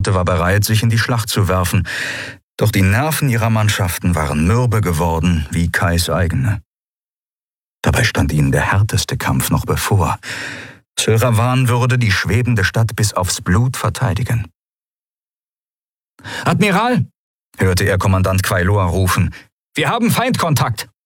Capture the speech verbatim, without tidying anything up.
Flotte war bereit, sich in die Schlacht zu werfen, doch die Nerven ihrer Mannschaften waren mürbe geworden wie Kais eigene. Dabei stand ihnen der härteste Kampf noch bevor. Sylravan würde die schwebende Stadt bis aufs Blut verteidigen. »Admiral«, hörte er Kommandant Quailor rufen, »wir haben Feindkontakt!«